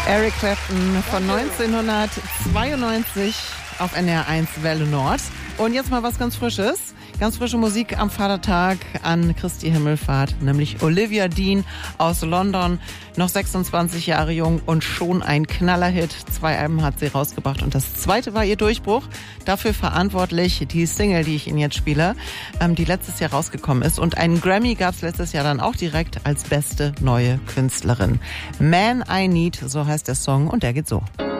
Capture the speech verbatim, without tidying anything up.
Eric Clapton von neunzehnhundertzweiundneunzig auf N D R eins Welle Nord. Und jetzt mal was ganz Frisches. Ganz frische Musik am Vatertag an Christi Himmelfahrt, nämlich Olivia Dean aus London, noch sechsundzwanzig Jahre jung und schon ein Knallerhit. Zwei Alben hat sie rausgebracht und das zweite war ihr Durchbruch. Dafür verantwortlich die Single, die ich Ihnen jetzt spiele, ähm, die letztes Jahr rausgekommen ist. Und einen Grammy gab es letztes Jahr dann auch direkt als beste neue Künstlerin. Man I Need, so heißt der Song und der geht so.